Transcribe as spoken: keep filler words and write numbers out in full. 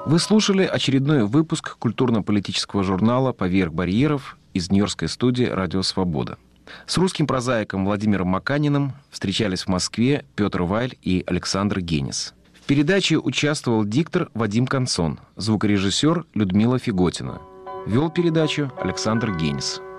Вы слушали очередной выпуск культурно-политического журнала «Поверх барьеров» из Нью-Йоркской студии «Радио Свобода». С русским прозаиком Владимиром Маканиным встречались в Москве Петр Вайль и Александр Генис. В передаче участвовал диктор Вадим Концон, звукорежиссер Людмила Фиготина. Вел передачу Александр Генис.